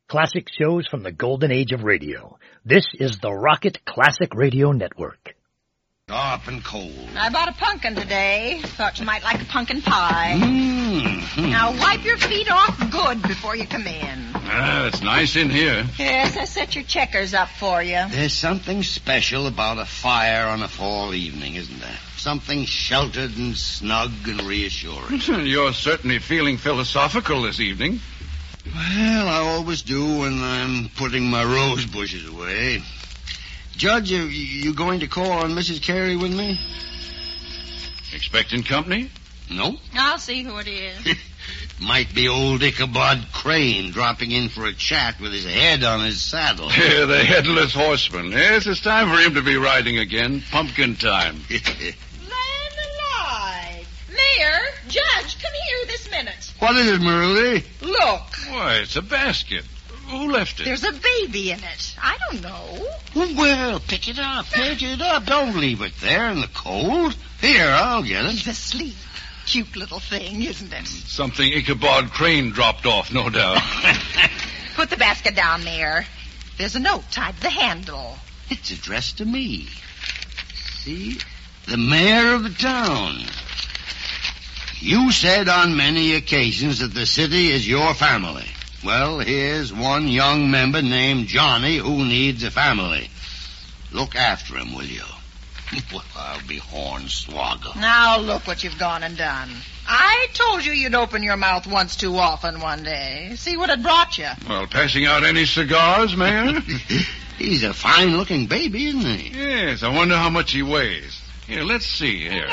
Classic shows from the golden age of radio. This is the Rocket Classic Radio Network. Sharp and cold. I bought a pumpkin today. Thought you might like a pumpkin pie. Mm-hmm. Now wipe your feet off good before you come in. It's nice in here. Yes, I set your checkers up for you. There's something special about a fire on a fall evening, isn't there? Something sheltered and snug and reassuring. You're certainly feeling philosophical this evening. Well, I always do when I'm putting my rose bushes away. Judge, are you going to call on Mrs. Carey with me? Expecting company? No. I'll see who it is. Might be old Ichabod Crane dropping in for a chat with his head on his saddle. Yeah, the headless horseman. Yes, it's time for him to be riding again. Pumpkin time. Land alive! Mayor, Judge, come here this minute. What is it, Marie? Look, Why, it's a basket. Who left it? there's a baby in it. I don't know. Well, pick it up. Pick it up. Don't leave it there in the cold. Here, I'll get it. He's asleep. Cute little thing, isn't it? Something Ichabod Crane dropped off, no doubt. Put the basket down, Mayor. There's a note tied to the handle. It's addressed to me. See? The mayor of the town. You said on many occasions that the city is your family. Well, here's one young member named Johnny who needs a family. Look after him, will you? Well, I'll be hornswoggled. Now look what you've gone and done. I told you you'd open your mouth once too often one day. See what it brought you. Well, passing out any cigars, Mayor? He's a fine-looking baby, isn't he? Yes, I wonder how much he weighs. Here, let's see here.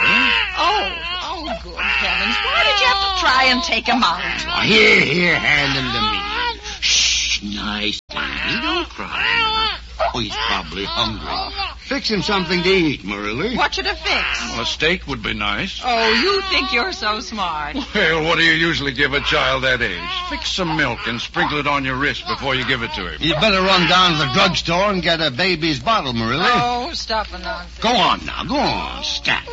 Oh, good heavens. Why did you have to try and take him out? Oh, here, hand him to me. Shh, nice baby, don't cry. Oh, he's probably hungry. Fix him something to eat, Marilla. What should I fix? Well, a steak would be nice. Oh, you think you're so smart. Well, what do you usually give a child that age? Fix some milk and sprinkle it on your wrist before you give it to him. You'd better run down to the drugstore and get a baby's bottle, Marilla. Oh, stop the nonsense. Go on now, go on. Stop.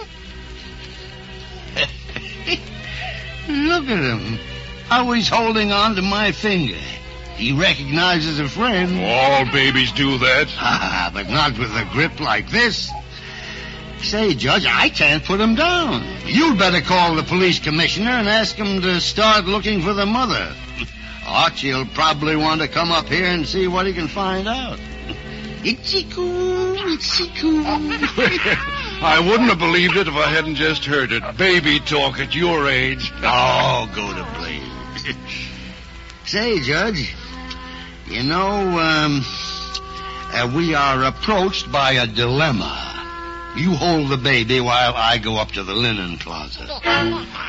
Look at him. How he's holding on to my finger. He recognizes a friend. All babies do that. Ah, but not with a grip like this. Say, Judge, I can't put him down. You'd better call the police commissioner and ask him to start looking for the mother. Archie'll probably want to come up here and see what he can find out. Itsy-coo, itsy-coo. I wouldn't have believed it if I hadn't just heard it. Baby talk at your age. Oh, go to blazes. Say, Judge, you know, we are approached by a dilemma. You hold the baby while I go up to the linen closet.